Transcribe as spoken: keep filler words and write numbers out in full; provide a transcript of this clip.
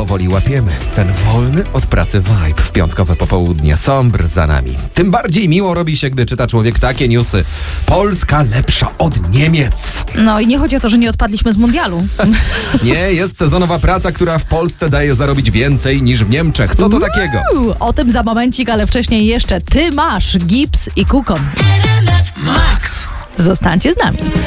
powoli łapiemy ten wolny od pracy vibe. W piątkowe popołudnie Sombr za nami. Tym bardziej miło robi się, gdy czyta człowiek takie newsy. Polska lepsza od Niemiec. No i nie chodzi o to, że nie odpadliśmy z mundialu. Nie, jest sezonowa praca, która w Polsce daje zarobić więcej niż w Niemczech. Co to takiego? Uuu, o tym za momencik, ale wcześniej jeszcze Ty masz gips i kukon. Max. Zostańcie z nami.